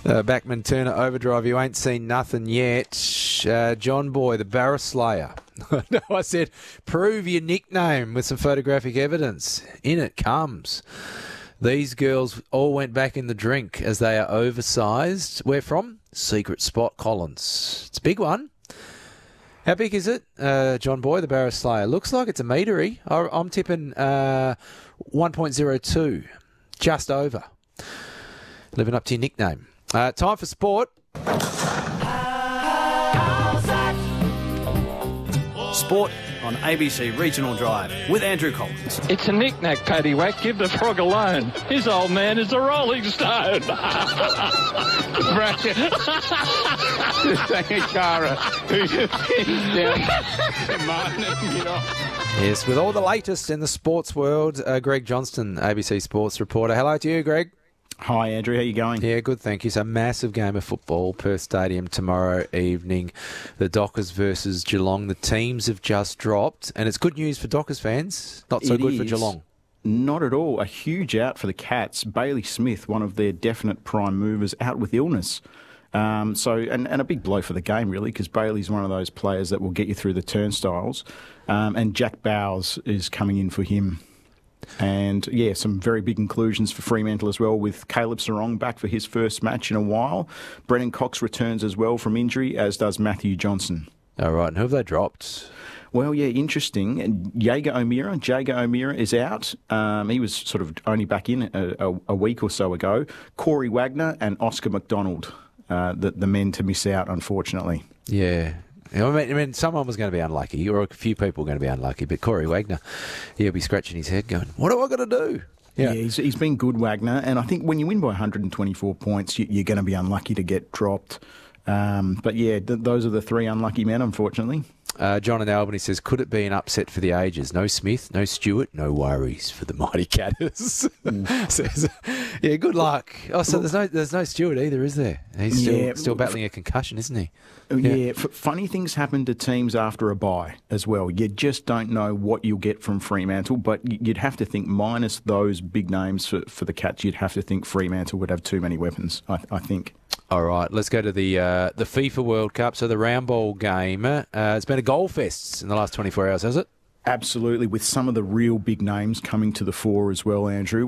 Backman Turner Overdrive, you ain't seen nothing yet. John Boy, the Barra Slayer. No, I said, prove your nickname with some photographic evidence. In it comes. These girls all went back in the drink as they are oversized. Where from? Secret Spot, Collins. It's a big one. How big is it, John Boy, the Barra Slayer? Looks like it's a metery. I'm tipping 1.02. Just over. Living up to your nickname. Time for sport. Sport on ABC Regional Drive with Andrew Collins. It's a knick-knack, paddywhack. Give the frog alone. His old man is a rolling stone. Bracket. Just like a Cara who just pins down Martin and get off. Yes, with all the latest in the sports world, Greg Johnston, ABC Sports reporter. Hello to you, Greg. Hi, Andrew. How you going? Yeah, good, thank you. So, massive game of football, Perth Stadium tomorrow evening. The Dockers versus Geelong. The teams have just dropped, and it's good news for Dockers fans. Not so good for Geelong. Not at all. A huge out for the Cats. Bailey Smith, one of their definite prime movers, out with illness. And a big blow for the game, really, because Bailey's one of those players that will get you through the turnstiles. And Jack Bowers is coming in for him. And, yeah, some very big inclusions for Fremantle as well, with Caleb Sarong back for his first match in a while. Brennan Cox returns as well from injury, as does Matthew Johnson. All right, and who have they dropped? Well, yeah, interesting. Jaeger O'Meara is out. He was sort of only back in a week or so ago. Corey Wagner and Oscar McDonald, the men to miss out, unfortunately. Yeah. I mean, someone was going to be unlucky, or a few people were going to be unlucky, but Corey Wagner, he'll be scratching his head going, what do I got to do? Yeah, he's been good, Wagner, and I think when you win by 124 points, you're going to be unlucky to get dropped. But yeah, those are the three unlucky men, unfortunately. John in Albany says, could it be an upset for the ages? No Smith, no Stewart, no worries for the mighty Catters. Says, yeah, good luck. Oh, so there's no Stewart either, is there? He's still battling a concussion, isn't he? Yeah, funny things happen to teams after a bye as well. You just don't know what you'll get from Fremantle, but you'd have to think, minus those big names for the Cats, you'd have to think Fremantle would have too many weapons, I think. All right, let's go to the FIFA World Cup. So the round ball game, it's been a goal fest in the last 24 hours, has it? Absolutely, with some of the real big names coming to the fore as well, Andrew.